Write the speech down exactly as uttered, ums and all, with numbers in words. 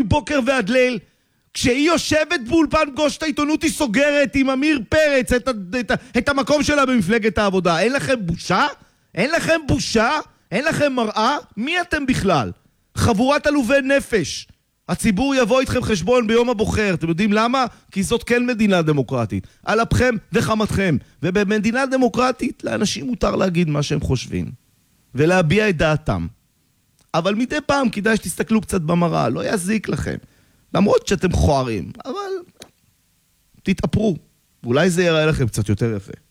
מבוקר ועד ליל, כשהיא יושבת באולפן גוש את העיתונות היא סוגרת עם אמיר פרץ את, את, את, את המקום שלה במפלגת העבודה. אין לכם בושה? אין לכם בושה? אין לכם מראה? מי אתם בכלל? חבורת עלובי נפש. הציבור יבוא איתכם חשבון ביום הבוחר. אתם יודעים למה? כי זאת כן מדינה דמוקרטית. על אפכם וחמתכם. ובמדינה דמוקרטית לאנשים מותר להגיד מה שהם חושבים. ולהביע את דעתם. אבל מדי פעם כדאי שתסתכלו קצת במראה. לא יזיק לכם. למרות שאתם חוערים. אבל תתאפרו. אולי זה יראה לכם קצת יותר יפה.